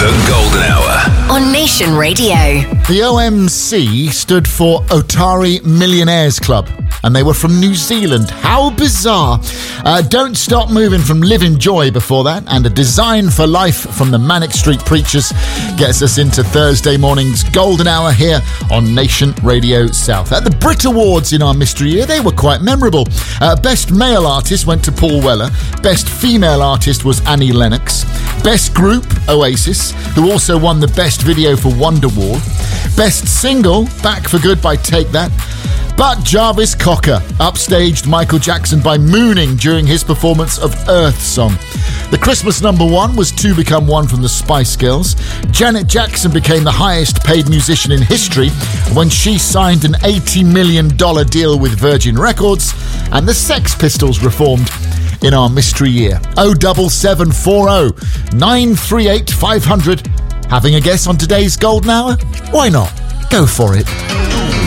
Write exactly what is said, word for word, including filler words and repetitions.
The Golden Hour on Nation Radio. The O M C stood for Otari Millionaires Club, and they were from New Zealand. How bizarre. Uh, Don't Stop Moving from Live in Joy before that, and A Design for Life from the Manic Street Preachers gets us into Thursday morning's Golden Hour here on Nation Radio South. At the Brit Awards in our mystery year, they were quite memorable. Uh, Best Male Artist went to Paul Weller. Best Female Artist was Annie Lennox. Best Group, Oasis, who also won the Best Video for Wonderwall. Best Single, Back for Good by Take That. But Jarvis Cocker upstaged Michael Jackson by mooning during his performance of Earth Song. The Christmas number one was Two Become One from the Spice Girls. Janet Jackson became the highest paid musician in history when she signed an eighty million dollars deal with Virgin Records. And the Sex Pistols reformed in our mystery year. oh seven seven four oh nine three eight five hundred. Having a guess on today's Golden Hour? Why not? Go for it.